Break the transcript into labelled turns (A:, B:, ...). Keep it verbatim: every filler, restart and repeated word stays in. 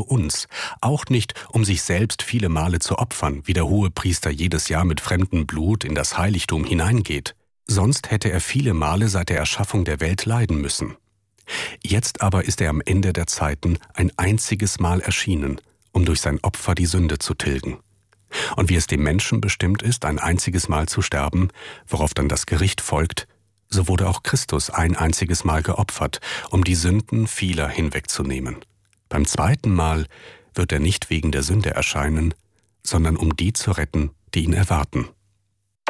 A: für uns, auch nicht, um sich selbst viele Male zu opfern, wie der Hohepriester jedes Jahr mit fremdem Blut in das Heiligtum hineingeht. Sonst hätte er viele Male seit der Erschaffung der Welt leiden müssen. Jetzt aber ist er am Ende der Zeiten ein einziges Mal erschienen, um durch sein Opfer die Sünde zu tilgen. Und wie es dem Menschen bestimmt ist, ein einziges Mal zu sterben, worauf dann das Gericht folgt, so wurde auch Christus ein einziges Mal geopfert, um die Sünden vieler hinwegzunehmen. Beim zweiten Mal wird er nicht wegen der Sünde erscheinen, sondern um die zu retten, die ihn erwarten.